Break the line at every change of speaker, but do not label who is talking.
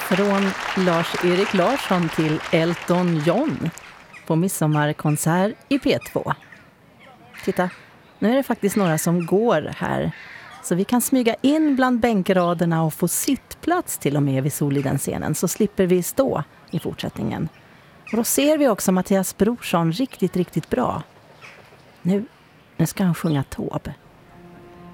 Från Lars-Erik Larsson till Elton John på midsommarkonsert i P2. Titta, nu är det faktiskt några som går här. Så vi kan smyga in bland bänkraderna och få sittplats till och med vid Soliden-scenen. Så slipper vi stå i fortsättningen. Och då ser vi också Mattias Brorsson riktigt, riktigt bra. Nu ska han sjunga Tåb.